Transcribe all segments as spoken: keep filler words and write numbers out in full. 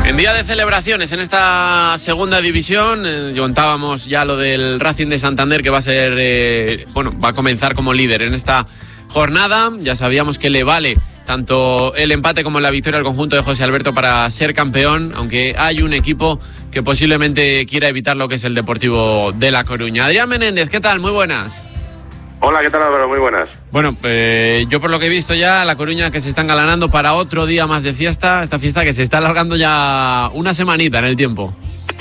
En día de celebraciones en esta segunda división, eh, contábamos ya lo del Racing de Santander, que va a ser, eh, bueno, va a comenzar como líder en esta jornada. Ya sabíamos que le vale tanto el empate como la victoria al conjunto de José Alberto para ser campeón, aunque hay un equipo que posiblemente quiera evitar lo que es el Deportivo de La Coruña. Adrián Menéndez, ¿qué tal? Muy buenas. Hola, ¿qué tal, Álvaro? Muy buenas. Bueno, eh, yo por lo que he visto ya, La Coruña que se está engalanando para otro día más de fiesta, esta fiesta que se está alargando ya una semanita en el tiempo.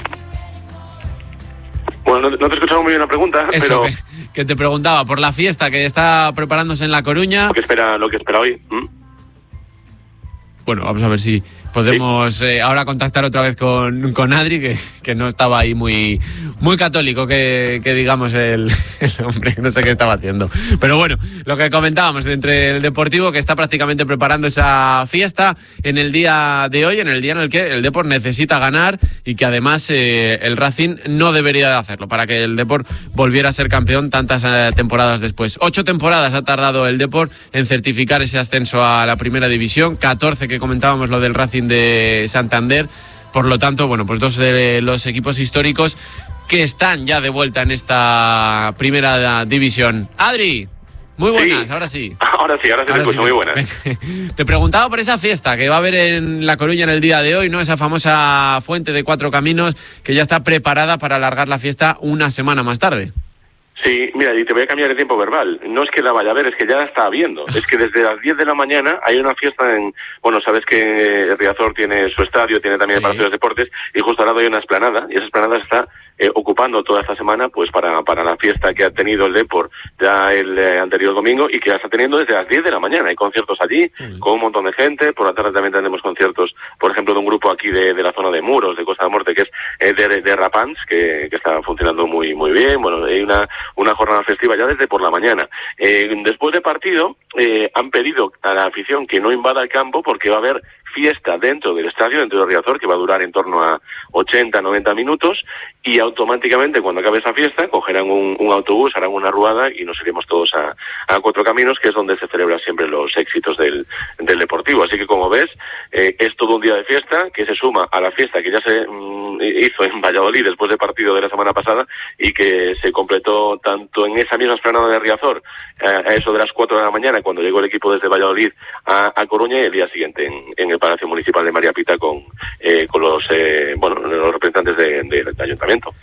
Bueno, no, no te he escuchado muy bien la pregunta, Eso, pero... Que, que te preguntaba, por la fiesta que está preparándose en La Coruña... Lo que espera, lo que espera hoy. ¿Mm? Bueno, vamos a ver si podemos sí. eh, ahora contactar otra vez con, con Adri, que, que no estaba ahí muy, muy católico, que, que digamos el, el hombre, no sé qué estaba haciendo. Pero bueno, lo que comentábamos entre el Deportivo, que está prácticamente preparando esa fiesta en el día de hoy, en el día en el que el Depor necesita ganar y que además eh, el Racing no debería de hacerlo para que el Depor volviera a ser campeón tantas eh, temporadas después. Ocho temporadas ha tardado el Depor en certificar ese ascenso a la primera división, catorce que comentábamos lo del Racing de Santander. Por lo tanto, bueno, pues dos de los equipos históricos que están ya de vuelta en esta primera división. Adri, muy buenas, sí. ahora sí. Ahora sí, ahora sí te escucho, sí. Muy buenas. Te preguntaba por esa fiesta que va a haber en La Coruña en el día de hoy, ¿no? Esa famosa fuente de cuatro caminos que ya está preparada para alargar la fiesta una semana más tarde. Sí, mira, y te voy a cambiar el tiempo verbal. No es que la vaya a ver, es que ya la está habiendo. Es que desde las diez de la mañana hay una fiesta en... Bueno, sabes que Riazor tiene su estadio, tiene también sí. el Palacio de Deportes, y justo al lado hay una explanada, y esa explanada está eh, ocupando toda esta semana pues para para la fiesta que ha tenido el Depor ya el eh, anterior domingo, y que la está teniendo desde las diez de la mañana. Hay conciertos allí, sí. con un montón de gente. Por la tarde también tenemos conciertos, por ejemplo, de un grupo aquí de, de la zona de Muros, de Costa de Morte, que es eh, de, de Rapans, que, que está funcionando muy muy bien. Bueno, hay una una jornada festiva ya desde por la mañana. Eh, después de partido, eh, han pedido a la afición que no invada el campo porque va a haber fiesta dentro del estadio, dentro del Riazor, que va a durar en torno a ochenta, noventa minutos, y automáticamente cuando acabe esa fiesta cogerán un, un autobús, harán una ruada y nos iremos todos a, a Cuatro Caminos, que es donde se celebran siempre los éxitos del, del Deportivo. Así que, como ves, eh, es todo un día de fiesta que se suma a la fiesta que ya se mm, hizo en Valladolid después del partido de la semana pasada y que se completó tanto en esa misma explanada de Riazor eh, a eso de las cuatro de la mañana, cuando llegó el equipo desde Valladolid a, a Coruña, y el día siguiente en, en el Palacio Municipal de María Pita con eh, con los eh, bueno los representantes de, de, del ayuntamiento.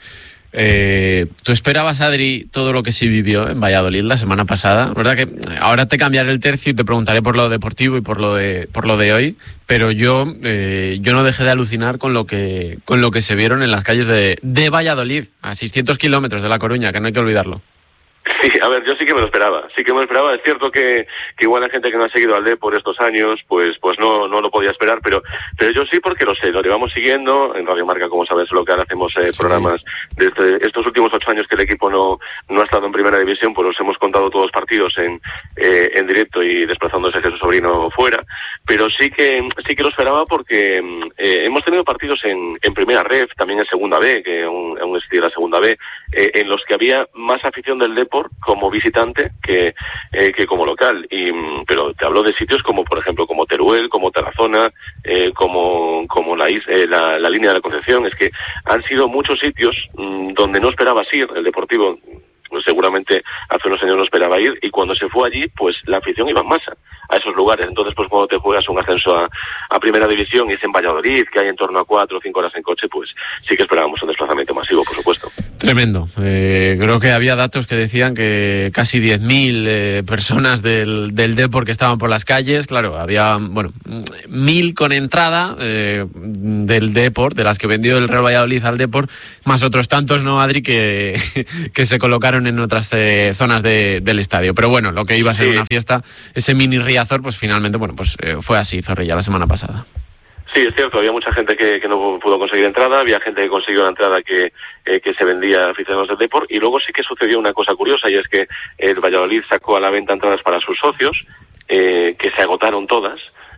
Eh, ¿Tú esperabas, Adri, todo lo que se vivió en Valladolid la semana pasada? ¿Verdad que ahora te cambiaré el tercio y te preguntaré por lo deportivo y por lo de por lo de hoy? Pero yo eh, yo no dejé de alucinar con lo que con lo que se vieron en las calles de, de Valladolid, a seiscientos kilómetros de La Coruña, que no hay que olvidarlo. Sí, a ver, yo sí que me lo esperaba, sí que me lo esperaba. Es cierto que, que igual la gente que no ha seguido al D por estos años, pues pues no no lo podía esperar, pero pero yo sí, porque lo sé, lo llevamos siguiendo. En Radio Marca, como sabes, local, hacemos eh, sí. programas desde estos últimos ocho años que el equipo no no ha estado en primera división, pues los hemos contado todos los partidos en eh, en directo y desplazándose hacia su sobrino fuera. Pero sí que sí que lo esperaba porque eh, hemos tenido partidos en, en primera ref, también en segunda B, que aún, aún existía la segunda B, eh, en los que había más afición del Depor como visitante que eh, que como local. Y pero te hablo de sitios como, por ejemplo, como Teruel, como Tarazona, eh, como como la, eh, la la línea de la Concepción. Es que han sido muchos sitios mmm, donde no esperabas ir. El Deportivo pues seguramente hace unos años no esperaba ir, y cuando se fue allí, pues la afición iba en masa a esos lugares. Entonces, pues cuando te juegas un ascenso a, a primera división y es en Valladolid, que hay en torno a cuatro o cinco horas en coche, pues sí que esperábamos un desplazamiento masivo, por supuesto. Tremendo. Eh, creo que había datos que decían que casi diez mil eh, personas del, del Depor que estaban por las calles. Claro, había, bueno, mil con entrada eh, del Depor, de las que vendió el Real Valladolid al Depor, más otros tantos, ¿no, Adri?, que, que se colocaron en otras eh, zonas de, del estadio. Pero bueno, lo que iba a ser sí. una fiesta, ese mini Riazor, pues finalmente, bueno, pues eh, fue así, Zorrilla, la semana pasada. Sí, es cierto, había mucha gente que, que no pudo conseguir entrada, había gente que consiguió la entrada que, eh, que se vendía a aficionados del Depor, y luego sí que sucedió una cosa curiosa, y es que el Valladolid sacó a la venta entradas para sus socios, eh, que se agotaron todas.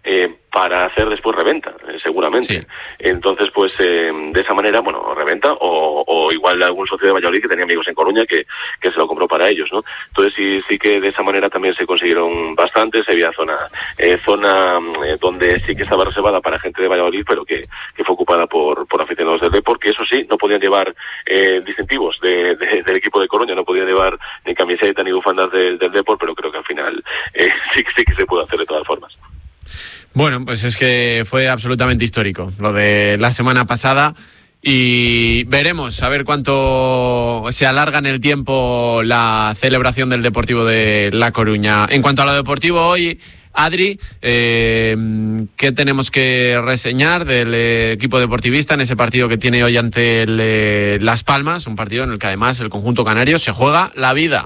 eh, para hacer después reventa, eh, seguramente. Sí. Entonces, pues, eh, de esa manera, bueno, reventa, o, o igual algún socio de Valladolid que tenía amigos en Coruña que, que se lo compró para ellos, ¿no? Entonces, sí, sí que de esa manera también se consiguieron bastantes, había zona, eh, zona eh, donde sí que estaba reservada para gente de Valladolid, pero que, que fue ocupada por, por aficionados del Depor, que eso sí, no podían llevar eh, distintivos de, de, del equipo de Coruña, no podían llevar ni camiseta ni bufandas del, del Depor, pero creo que al final eh, sí, sí que se puede hacer de todas formas. Bueno, pues es que fue absolutamente histórico lo de la semana pasada y veremos a ver cuánto se alarga en el tiempo la celebración del Deportivo de La Coruña. En cuanto a lo deportivo hoy, Adri, eh, ¿qué tenemos que reseñar del eh, equipo deportivista en ese partido que tiene hoy ante el, eh, Las Palmas? Un partido en el que además el conjunto canario se juega la vida.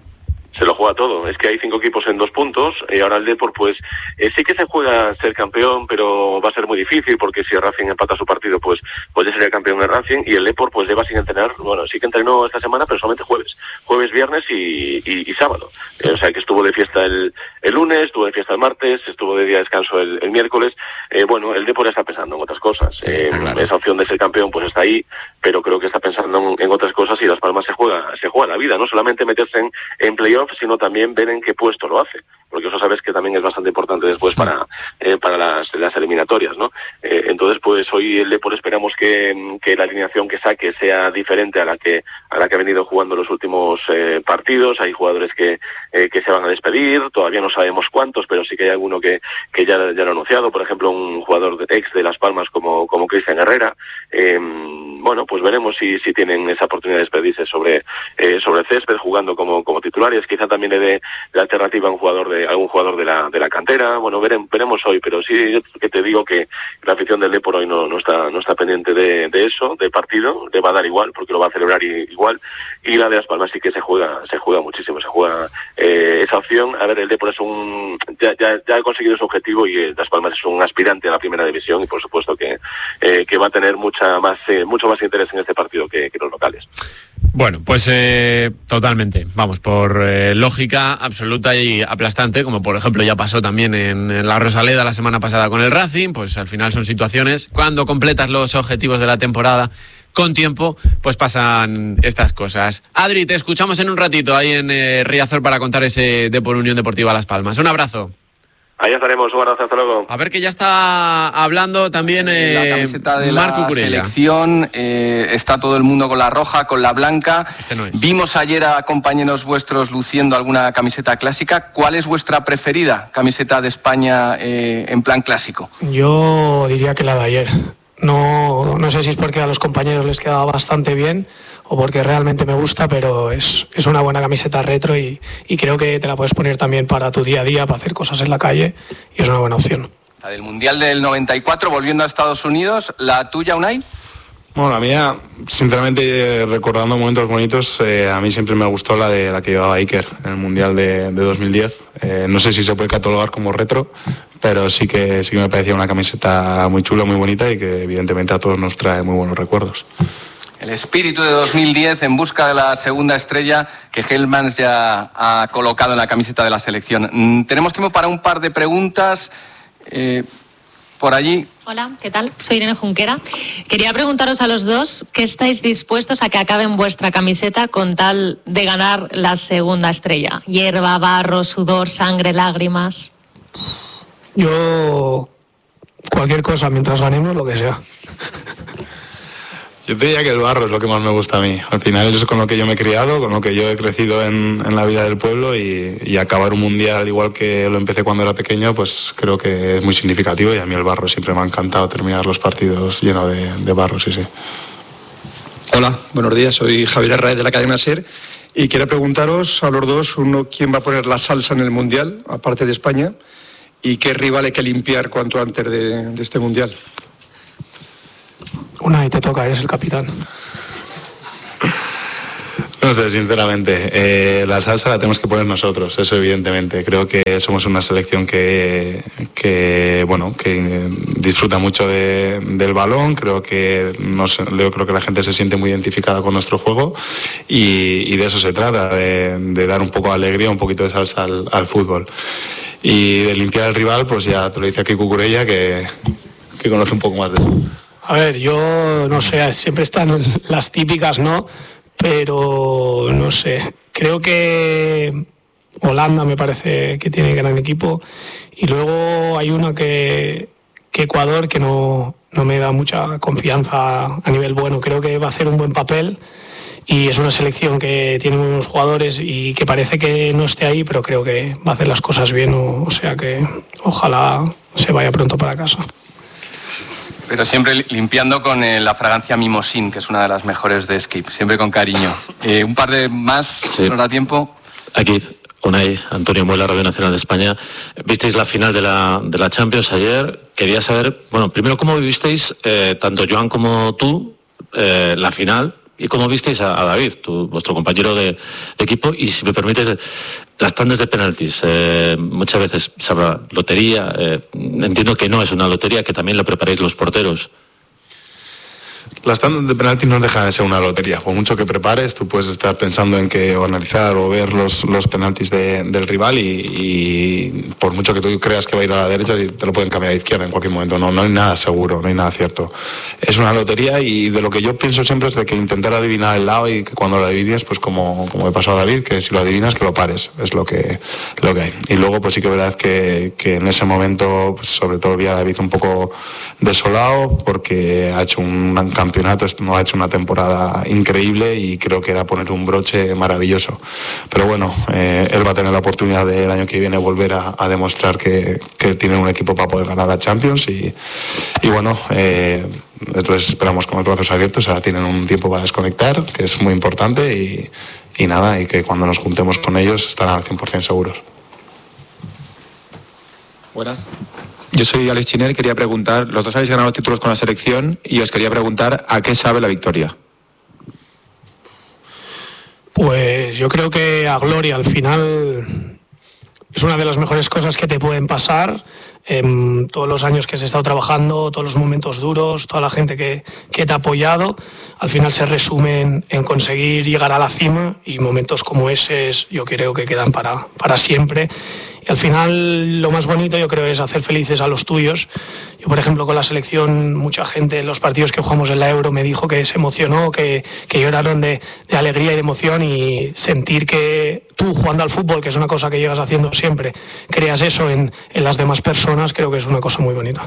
Se lo juega todo, es que hay cinco equipos en dos puntos y ahora el Depor pues eh, sí que se juega ser campeón, pero va a ser muy difícil porque si el Racing empata su partido pues, pues ya sería campeón el Racing, y el Depor pues lleva sin entrenar, bueno, sí que entrenó esta semana pero solamente jueves, jueves, viernes y, y, y sábado, eh, o sea que estuvo de fiesta el, el lunes, estuvo de fiesta el martes, estuvo de día de descanso el, el miércoles, eh, bueno, el Depor está pensando en otras cosas, sí, eh, claro. Esa opción de ser campeón pues está ahí, pero creo que está pensando en, en otras cosas y Las Palmas se juega, se juega la vida, no solamente meterse en, en playoff, sino también ver en qué puesto lo hace, porque eso sabes que también es bastante importante después para eh, para las, las eliminatorias, ¿no? Eh, entonces, pues hoy el Depor esperamos que, que la alineación que saque sea diferente a la que a la que ha venido jugando los últimos eh, partidos. Hay jugadores que eh, que se van a despedir, todavía no sabemos cuántos, pero sí que hay alguno que que ya, ya lo ha anunciado, por ejemplo, un jugador de, ex de Las Palmas como como Cristian Herrera. Eh, bueno, pues veremos si si tienen esa oportunidad de despedirse sobre eh, sobre el césped jugando como como titulares, quizá también le dé la alternativa a un jugador de algún jugador de la de la cantera. Bueno, veremos, veremos hoy, pero sí yo que te digo que la afición del Depor hoy no no está no está pendiente de, de eso, del partido, le va a dar igual porque lo va a celebrar igual, y la de Las Palmas sí que se juega se juega muchísimo, se juega eh, esa opción. A ver, el Depor es un ya, ya ya ha conseguido su objetivo y el Las Palmas es un aspirante a la primera división y por supuesto que eh, que va a tener mucha más eh, mucho más interés en este partido que, que los locales. Bueno, pues eh, totalmente, vamos, por eh, lógica absoluta y aplastante, como por ejemplo ya pasó también en, en la Rosaleda la semana pasada con el Racing, pues al final son situaciones, cuando completas los objetivos de la temporada con tiempo, pues pasan estas cosas. Adri, te escuchamos en un ratito ahí en eh, Riazor para contar ese Depor Unión Deportiva Las Palmas. Un abrazo. Ahí estaremos, un abrazo, hasta luego. A ver, que ya está hablando también eh, la camiseta de Marco la Curella. Selección, eh, está todo el mundo con la roja, con la blanca. Este no es. Vimos ayer a compañeros vuestros luciendo alguna camiseta clásica. ¿Cuál es vuestra preferida camiseta de España eh, en plan clásico? Yo diría que la de ayer. No, no sé si es porque a los compañeros les quedaba bastante bien o porque realmente me gusta, pero es, es una buena camiseta retro y, y creo que te la puedes poner también para tu día a día, para hacer cosas en la calle, y es una buena opción. La del Mundial del noventa y cuatro, volviendo a Estados Unidos, ¿la tuya, Unai? Bueno, la mía, sinceramente, eh, recordando momentos bonitos, eh, a mí siempre me gustó la de la que llevaba Iker en el Mundial de, de dos mil diez. Eh, no sé si se puede catalogar como retro, pero sí que sí que me parecía una camiseta muy chula, muy bonita y que evidentemente a todos nos trae muy buenos recuerdos. El espíritu de dos mil diez en busca de la segunda estrella que Hellmans ya ha colocado en la camiseta de la selección. Mm, tenemos tiempo para un par de preguntas. Eh, por allí. Hola, ¿qué tal? Soy Irene Junquera. Quería preguntaros a los dos qué estáis dispuestos a que acabe en vuestra camiseta con tal de ganar la segunda estrella. Hierba, barro, sudor, sangre, lágrimas. Yo, cualquier cosa, mientras ganemos, lo que sea. Yo te diría que el barro es lo que más me gusta a mí. Al final es con lo que yo me he criado, con lo que yo he crecido en, en la vida del pueblo y, y acabar un mundial igual que lo empecé cuando era pequeño, pues creo que es muy significativo y a mí el barro siempre me ha encantado terminar los partidos lleno de, de barro, sí, sí. Hola, buenos días, soy Javier Arraez de la cadena SER y quiero preguntaros a los dos, uno, ¿quién va a poner la salsa en el mundial, aparte de España? ¿Y qué rival hay que limpiar cuanto antes de, de este mundial? Una y te toca, eres el capitán. No sé, sinceramente, eh, la salsa la tenemos que poner nosotros, eso evidentemente. Creo que somos una selección que, que bueno, que disfruta mucho de, del balón. Creo que nos, yo creo que la gente se siente muy identificada con nuestro juego y, y de eso se trata, de, de dar un poco de alegría, un poquito de salsa al, al fútbol. Y de limpiar al rival, pues ya te lo dice aquí Cucurella, que, que conoce un poco más de eso. A ver, yo no sé, siempre están las típicas, ¿no? Pero no sé, creo que Holanda me parece que tiene gran equipo, y luego hay una que, que Ecuador, que no, no me da mucha confianza a nivel bueno. Creo que va a hacer un buen papel y es una selección que tiene muy buenos jugadores y que parece que no esté ahí, pero creo que va a hacer las cosas bien, o, o sea que ojalá se vaya pronto para casa. Pero siempre limpiando con eh, la fragancia Mimosín, que es una de las mejores de Escape, siempre con cariño. Eh, un par de más, sí. ¿Nos da tiempo? Aquí, Unai, Antonio Muela, Radio Nacional de España. Visteis la final de la, de la Champions ayer. Quería saber, bueno, primero, ¿cómo vivisteis, eh, tanto Joan como tú, eh, la final? ¿Y cómo visteis a, a David, tu, vuestro compañero de, de equipo? Y si me permites, las tandas de penaltis. Eh, muchas veces se habla lotería. Eh, entiendo que no es una lotería, que también la preparáis los porteros. Las tandas de penaltis no dejan de ser una lotería. Por mucho que prepares, tú puedes estar pensando en que o analizar o ver los, los penaltis de, del rival, y, y por mucho que tú creas que va a ir a la derecha, te lo pueden cambiar a la izquierda en cualquier momento. No, no hay nada seguro, no hay nada cierto. Es una lotería, y de lo que yo pienso siempre es de que intentar adivinar el lado, y que cuando lo adivines, pues como, como me pasó a David, que si lo adivinas, que lo pares. Es lo que, lo que hay. Y luego, pues sí que es verdad que, que en ese momento, pues sobre todo vi a David un poco desolado, porque ha hecho un gran campeonato, no ha hecho una temporada increíble, y creo que era poner un broche maravilloso. Pero bueno, eh, él va a tener la oportunidad del año que viene volver a, a demostrar que, que tiene un equipo para poder ganar la Champions, y, y bueno, eh, entonces esperamos con los brazos abiertos. Ahora tienen un tiempo para desconectar, que es muy importante, y, y nada, y que cuando nos juntemos con ellos estarán al cien por ciento seguros. Buenas. Yo soy Alex Chiner, quería preguntar, los dos habéis ganado títulos con la selección, y os quería preguntar a qué sabe la victoria. Pues yo creo que a gloria. Al final es una de las mejores cosas que te pueden pasar. En todos los años que has estado trabajando, todos los momentos duros, toda la gente que, que te ha apoyado, al final se resumen en conseguir llegar a la cima, y momentos como ese yo creo que quedan para, para siempre. Y al final lo más bonito, yo creo, es hacer felices a los tuyos. Yo, por ejemplo, con la selección, mucha gente en los partidos que jugamos en la Euro me dijo que se emocionó, que, que lloraron de, de alegría y de emoción, y sentir que tú, jugando al fútbol, que es una cosa que llegas haciendo siempre, creas eso en, en las demás personas, creo que es una cosa muy bonita.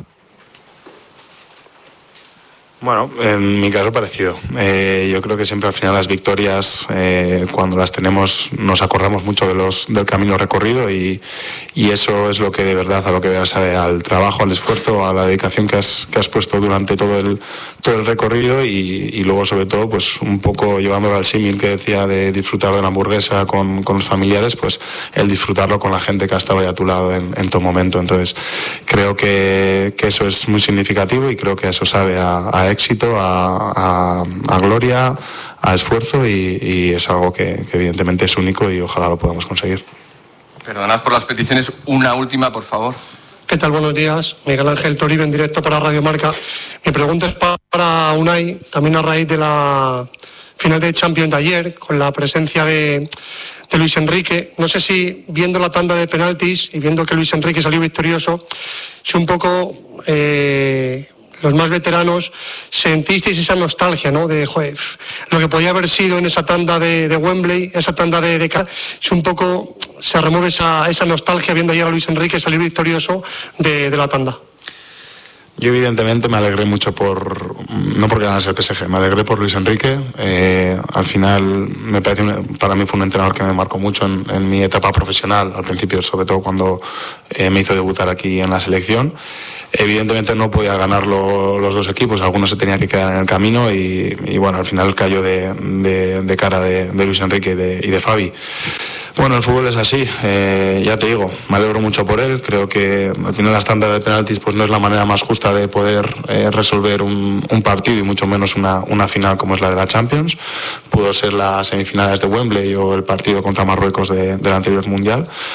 Bueno, en mi caso parecido. Eh, yo creo que siempre al final las victorias, eh, cuando las tenemos, nos acordamos mucho de los del camino recorrido, y, y eso es lo que de verdad, a lo que sabe al trabajo, al esfuerzo, a la dedicación que has, que has puesto durante todo el, todo el recorrido, y, y luego sobre todo pues un poco llevándolo al símil que decía de disfrutar de una hamburguesa con, con los familiares, pues el disfrutarlo con la gente que ha estado ahí a tu lado en, en todo momento. Entonces creo que, que eso es muy significativo, y creo que eso sabe a, a éxito, a, a, a gloria, a esfuerzo, y, y es algo que, que evidentemente es único, y ojalá lo podamos conseguir. Perdonad por las peticiones, una última, por favor. ¿Qué tal? Buenos días. Miguel Ángel Toribio, en directo para Radio Marca. Mi pregunta es para Unai, también a raíz de la final de Champions de ayer, con la presencia de, de Luis Enrique. No sé si, viendo la tanda de penaltis y viendo que Luis Enrique salió victorioso, si un poco... Eh, los más veteranos sentisteis esa nostalgia, ¿no? De joder, lo que podía haber sido en esa tanda de, de Wembley, esa tanda de, de si un poco se remueve esa, esa nostalgia viendo ayer a Luis Enrique salir victorioso de, de la tanda. Yo evidentemente me alegré mucho por, no porque ganase el P S G, me alegré por Luis Enrique. Eh, al final me parece un, para mí fue un entrenador que me marcó mucho en, en mi etapa profesional, al principio, sobre todo cuando eh, me hizo debutar aquí en la selección. Evidentemente no podía ganar lo, los dos equipos, algunos se tenía que quedar en el camino, y, y bueno, al final cayó de, de, de cara de, de Luis Enrique y de, y de Fabi. Bueno, el fútbol es así, eh, ya te digo, me alegro mucho por él. Creo que al final las tandas de penaltis pues no es la manera más justa de poder eh, resolver un, un partido, y mucho menos una, una final como es la de la Champions. Pudo ser las semifinales de Wembley o el partido contra Marruecos de, del anterior Mundial.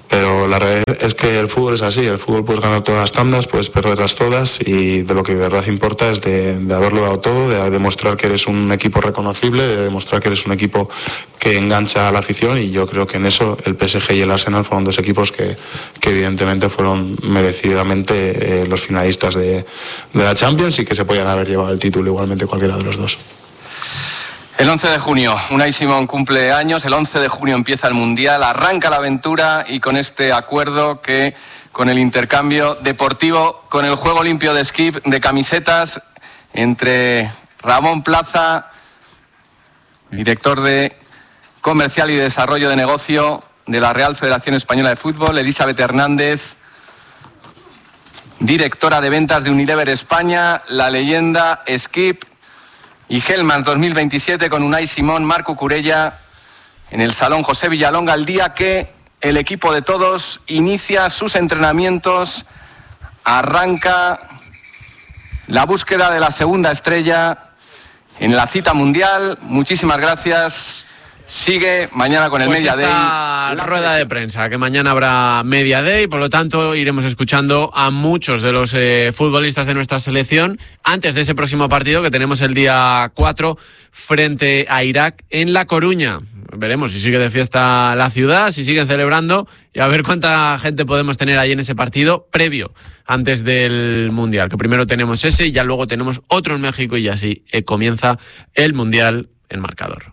pero la realidad es que el fútbol es así, el fútbol puedes ganar todas las tandas, puedes perderlas todas, y de lo que de verdad importa es de, de haberlo dado todo, de demostrar que eres un equipo reconocible, de demostrar que eres un equipo que engancha a la afición, y yo creo que en eso el P S G y el Arsenal fueron dos equipos que, que evidentemente fueron merecidamente eh, los finalistas de, de la Champions, y que se podían haber llevado el título igualmente cualquiera de los dos. El once de junio, Unai Simón cumple años, el once de junio empieza el Mundial, arranca la aventura, y con este acuerdo que, con el intercambio deportivo, con el juego limpio de Skip, de camisetas, entre Ramón Plaza, director de Comercial y Desarrollo de Negocio de la Real Federación Española de Fútbol, Elizabeth Hernández, directora de ventas de Unilever España, la leyenda Skip, y Hellmann's dos mil veintisiete con Unai Simón, Marc Cucurella, en el Salón José Villalonga, el día que el equipo de todos inicia sus entrenamientos, arranca la búsqueda de la segunda estrella en la cita mundial. Muchísimas gracias. Sigue mañana con el pues Media Day. La rueda de prensa, que mañana habrá Media Day, por lo tanto iremos escuchando a muchos de los eh, futbolistas de nuestra selección antes de ese próximo partido que tenemos el día cuatro frente a Irak en La Coruña. Veremos si sigue de fiesta la ciudad, si siguen celebrando, y a ver cuánta gente podemos tener ahí en ese partido previo, antes del Mundial, que primero tenemos ese y ya luego tenemos otro en México, y así eh, comienza el Mundial en marcador.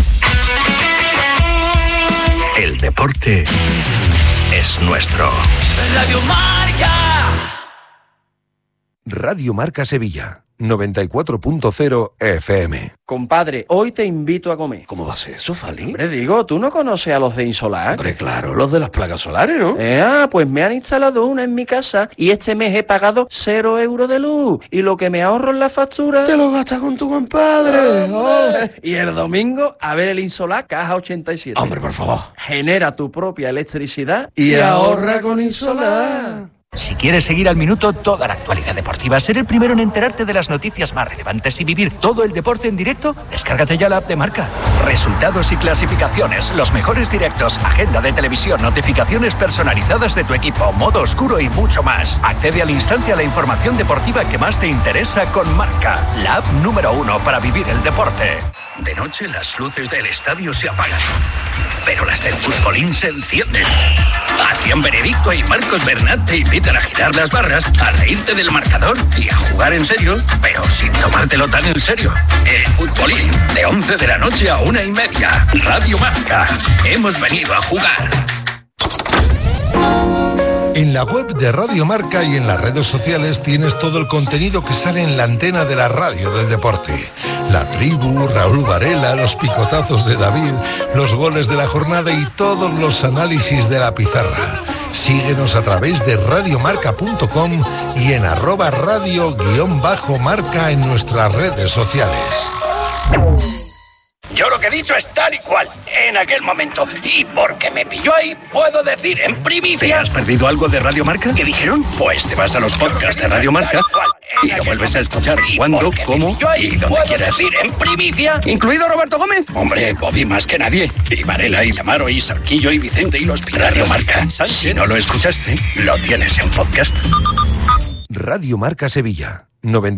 El deporte es nuestro. Radio Marca. Radio Marca Sevilla, noventa y cuatro punto cero F M. Compadre, hoy te invito a comer. ¿Cómo va a ser eso, Fali? Hombre, digo, ¿tú no conoces a los de Insolar? Hombre, claro, los de las placas solares, ¿no? Eh, ah, pues me han instalado una en mi casa y este mes he pagado cero euros de luz. Y lo que me ahorro en la factura... ¡Te lo gastas con tu compadre! Oh. Y el domingo, a ver el Insolar Caja ochenta y siete. Hombre, por favor. Genera tu propia electricidad y, y ahorra con Insolar. Si quieres seguir al minuto toda la actualidad deportiva, ser el primero en enterarte de las noticias más relevantes y vivir todo el deporte en directo, descárgate ya la app de Marca. Resultados y clasificaciones, los mejores directos, agenda de televisión, notificaciones personalizadas de tu equipo, modo oscuro y mucho más. Accede al instante a la información deportiva que más te interesa con Marca, la app número uno para vivir el deporte. De noche las luces del estadio se apagan, pero las del futbolín se encienden. Adrián Benedicto y Marcos Bernat te invitan a girar las barras, a reírte del marcador y a jugar en serio, pero sin tomártelo tan en serio. El futbolín, de once de la noche a una y media. Radio Marca. Hemos venido a jugar. En la web de Radio Marca y en las redes sociales tienes todo el contenido que sale en la antena de la radio del deporte. La tribu, Raúl Varela, los picotazos de David, los goles de la jornada y todos los análisis de la pizarra. Síguenos a través de radiomarca punto com y en arroba radio guión bajo marca en nuestras redes sociales. Yo lo que he dicho es tal y cual, en aquel momento. Y porque me pilló ahí, puedo decir en primicia... ¿Te has perdido algo de Radio Marca? ¿Qué dijeron? Pues te vas a los podcasts de Radio Marca y lo vuelves a escuchar cuando, cómo y donde quieras. Decir en primicia, incluido Roberto Gómez. Hombre, Bobby más que nadie. Y Varela, y Amaro, y Sarquillo, y Vicente, y los Radio Marca. Si no lo escuchaste, lo tienes en podcast. Radio Marca Sevilla, noventa.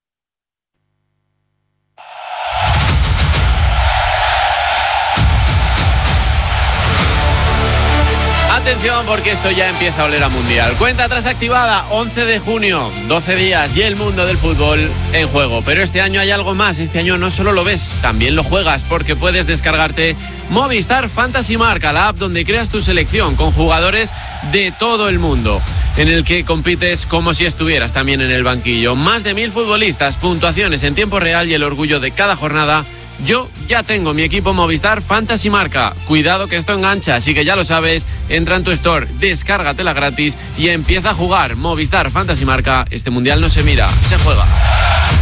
Atención, porque esto ya empieza a oler a mundial. Cuenta atrás activada, once de junio, doce días y el mundo del fútbol en juego. Pero este año hay algo más. Este año no solo lo ves, también lo juegas, porque puedes descargarte Movistar Fantasy Marca, la app donde creas tu selección con jugadores de todo el mundo, en el que compites como si estuvieras también en el banquillo. Más de mil futbolistas, puntuaciones en tiempo real y el orgullo de cada jornada. Yo ya tengo mi equipo Movistar Fantasy Marca. Cuidado que esto engancha, así que ya lo sabes, entra en tu store, descárgatela gratis y empieza a jugar. Movistar Fantasy Marca. Este mundial no se mira, se juega.